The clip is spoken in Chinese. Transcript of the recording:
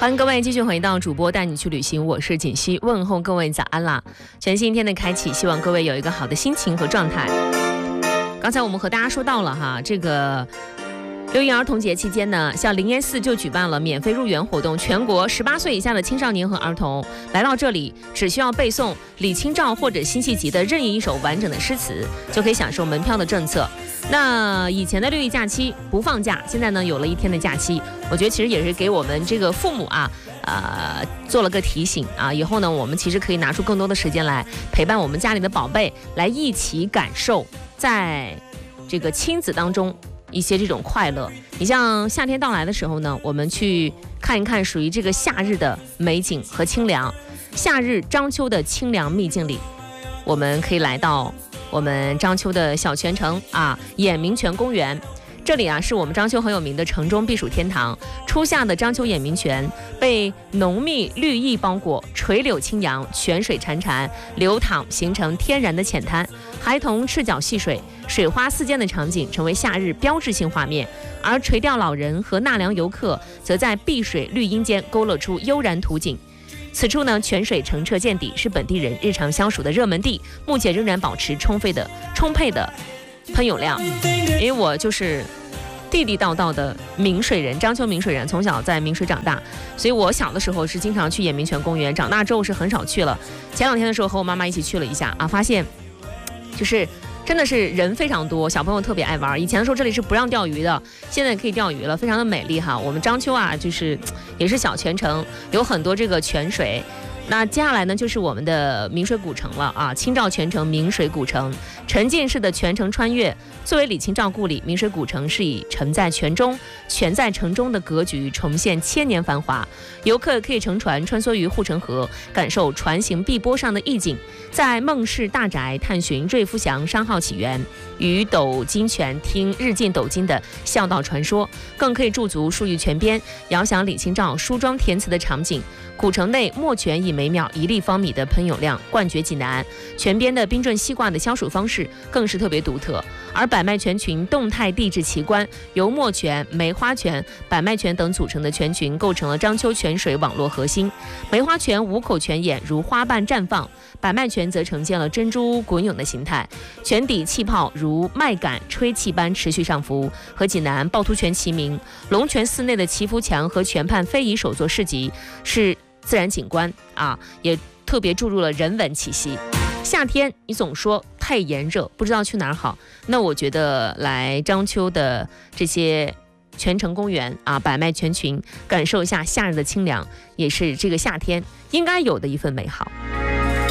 欢迎各位继续回到主播带你去旅行，我是锦溪，问候各位早安啦！全新一天的开启，希望各位有一个好的心情和状态。刚才我们和大家说到了哈，这个6一儿童节期间呢，像灵岩寺就举办了免费入园活动，全国18岁以下的青少年和儿童来到这里，只需要背诵李清照或者辛弃疾的任意一首完整的诗词，就可以享受门票的政策。那以前的6一假期不放假，现在呢有了1天的假期，我觉得其实也是给我们这个父母做了个提醒啊，以后呢我们其实可以拿出更多的时间来陪伴我们家里的宝贝，来一起感受在这个亲子当中一些这种快乐。你像夏天到来的时候呢，我们去看一看属于这个夏日的美景和清凉。夏日章丘的清凉秘境里，我们可以来到我们章丘的小泉城眼明泉公园。这里是我们章丘很有名的城中避暑天堂。初夏的章丘眼明泉被浓密绿意包裹，垂柳青杨，泉水潺潺流淌，形成天然的浅滩，孩童赤脚戏水，水花四溅的场景成为夏日标志性画面。而垂钓老人和纳凉游客则在碧水绿荫间勾勒出悠然图景。此处呢，泉水澄澈见底，是本地人日常消暑的热门地，目前仍然保持充沛的喷涌量。因为我就是地地道道的明水人，章丘明水人，从小在明水长大，所以我小的时候是经常去眼明泉公园，长大之后是很少去了。前2天的时候和我妈妈一起去了一下发现就是真的是人非常多，小朋友特别爱玩。以前的时候这里是不让钓鱼的，现在可以钓鱼了，非常的美丽哈。我们章丘就是也是小泉城，有很多这个泉水。那接下来呢，就是我们的明水古城了清照泉城明水古城，沉浸式的泉城穿越。作为李清照故里，明水古城是以沉在泉中，泉在城中的格局重现千年繁华。游客可以乘船穿梭于护城河，感受船行碧波上的意境，在孟氏大宅探寻瑞夫祥商号起源，于斗金泉听日进斗金的孝道传说，更可以驻足漱玉泉边，遥想李清照梳妆填词的场景。古城内墨泉以每秒1立方米的喷涌量冠绝济南，泉边的冰镇西瓜的消暑方式更是特别独特。而百脉泉群动态地质奇观，由墨泉、梅花泉、百脉泉等组成的泉群构成了章丘泉水网络核心。梅花泉5口泉眼如花瓣绽放，百脉泉则呈现了珍珠滚涌的形态，泉底气泡如麦秆吹气般持续上浮，和济南趵突泉齐名。龙泉寺内的祈福墙和泉畔非遗手作市集是自然景观也特别注入了人文气息。夏天你总说太炎热，不知道去哪儿好，那我觉得来章丘的这些泉城公园百脉泉群，感受一下夏日的清凉，也是这个夏天应该有的一份美好。